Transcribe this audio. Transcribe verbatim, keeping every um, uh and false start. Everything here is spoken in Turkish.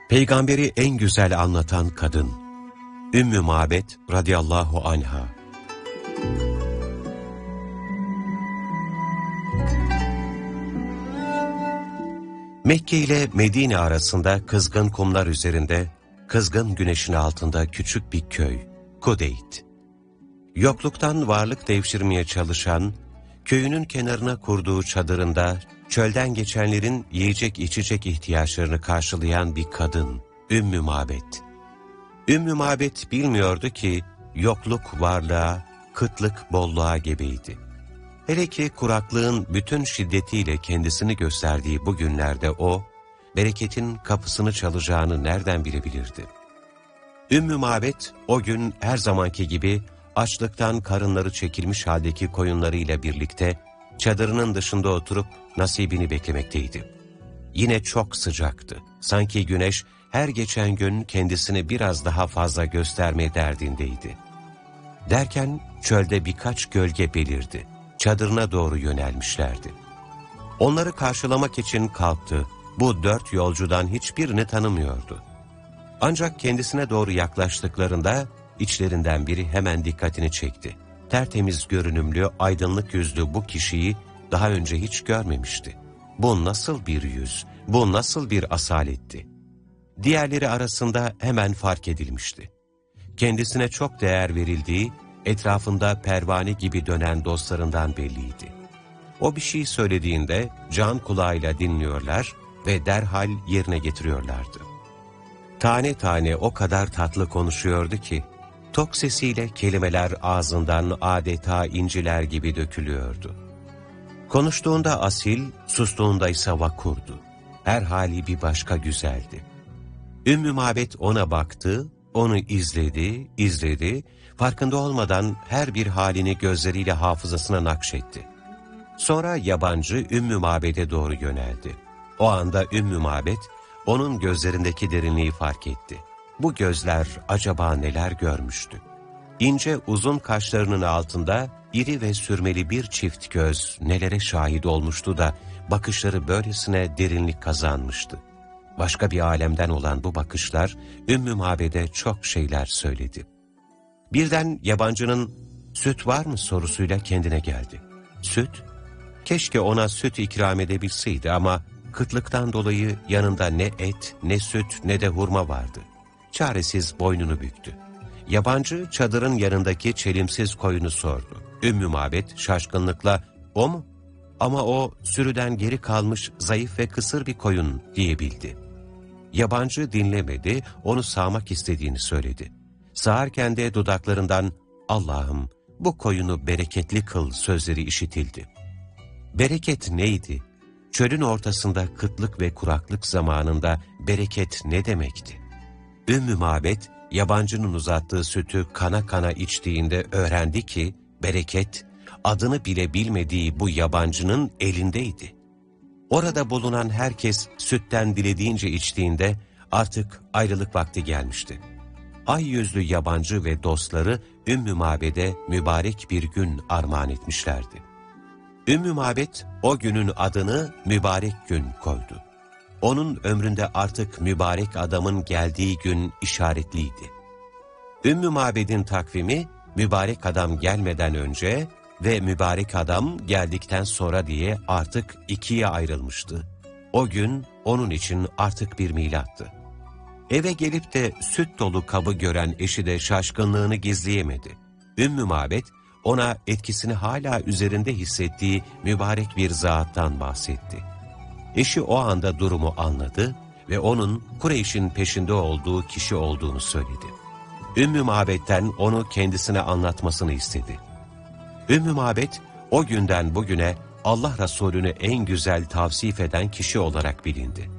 Peygamberi en güzel anlatan kadın, Ümmü Mabed radıyallahu anha. Mekke ile Medine arasında kızgın kumlar üzerinde, kızgın güneşin altında küçük bir köy, Kudeyt. Yokluktan varlık devşirmeye çalışan, köyünün kenarına kurduğu çadırında, çölden geçenlerin yiyecek içecek ihtiyaçlarını karşılayan bir kadın, Ümmü Mabed. Ümmü Mabed bilmiyordu ki, yokluk varlığa, kıtlık bolluğa gebeydi. Hele ki kuraklığın bütün şiddetiyle kendisini gösterdiği bu günlerde o, bereketin kapısını çalacağını nereden bilebilirdi? Ümmü Mabed o gün her zamanki gibi açlıktan karınları çekilmiş haldeki koyunlarıyla birlikte çadırının dışında oturup nasibini beklemekteydi. Yine çok sıcaktı. Sanki güneş her geçen gün kendisini biraz daha fazla gösterme derdindeydi. Derken çölde birkaç gölge belirdi. Çadırına doğru yönelmişlerdi. Onları karşılamak için kalktı. Bu dört yolcudan hiçbirini tanımıyordu. Ancak kendisine doğru yaklaştıklarında içlerinden biri hemen dikkatini çekti. Tertemiz görünümlü, aydınlık yüzlü bu kişiyi daha önce hiç görmemişti. Bu nasıl bir yüz, bu nasıl bir asaletti? Diğerleri arasında hemen fark edilmişti. Kendisine çok değer verildiği, etrafında pervane gibi dönen dostlarından belliydi. O bir şey söylediğinde can kulağıyla dinliyorlar ve derhal yerine getiriyorlardı. Tane tane o kadar tatlı konuşuyordu ki, tok sesiyle kelimeler ağzından adeta inciler gibi dökülüyordu. Konuştuğunda asil, sustuğunda ise vakurdu. Her hali bir başka güzeldi. Ümmü Mabed ona baktı, onu izledi, izledi, farkında olmadan her bir halini gözleriyle hafızasına nakşetti. Sonra yabancı Ümmü Mabed'e doğru yöneldi. O anda Ümmü Mabed, onun gözlerindeki derinliği fark etti. Bu gözler acaba neler görmüştü? İnce uzun kaşlarının altında iri ve sürmeli bir çift göz nelere şahit olmuştu da bakışları böylesine derinlik kazanmıştı. Başka bir alemden olan bu bakışlar Ümmü Mabed'e çok şeyler söyledi. Birden yabancının "Süt var mı?" sorusuyla kendine geldi. Süt? Keşke ona süt ikram edebilseydi ama kıtlıktan dolayı yanında ne et, ne süt, ne de hurma vardı. Çaresiz boynunu büktü. Yabancı çadırın yanındaki çelimsiz koyunu sordu. Ümmü Mabed şaşkınlıkla "O mu?" Ama o sürüden geri kalmış zayıf ve kısır bir koyun diyebildi. Yabancı dinlemedi, onu sağmak istediğini söyledi. Sağarken de dudaklarından "Allah'ım bu koyunu bereketli kıl" sözleri işitildi. Bereket neydi? Çölün ortasında kıtlık ve kuraklık zamanında bereket ne demekti? Ümmü Mabed, yabancının uzattığı sütü kana kana içtiğinde öğrendi ki, bereket, adını bile bilmediği bu yabancının elindeydi. Orada bulunan herkes sütten dilediğince içtiğinde artık ayrılık vakti gelmişti. Ay yüzlü yabancı ve dostları Ümmü Mabed'e mübarek bir gün armağan etmişlerdi. Ümmü Mabed o günün adını mübarek gün koydu. Onun ömründe artık mübarek adamın geldiği gün işaretliydi. Ümmü Mabed'in takvimi mübarek adam gelmeden önce ve mübarek adam geldikten sonra diye artık ikiye ayrılmıştı. O gün onun için artık bir milattı. Eve gelip de süt dolu kabı gören eşi de şaşkınlığını gizleyemedi. Ümmü Mabed ona etkisini hala üzerinde hissettiği mübarek bir zattan bahsetti. Eşi o anda durumu anladı ve onun Kureyş'in peşinde olduğu kişi olduğunu söyledi. Ümmü Mabed'den onu kendisine anlatmasını istedi. Ümmü Mabed o günden bugüne Allah Resulü'nü en güzel tavsif eden kişi olarak bilindi.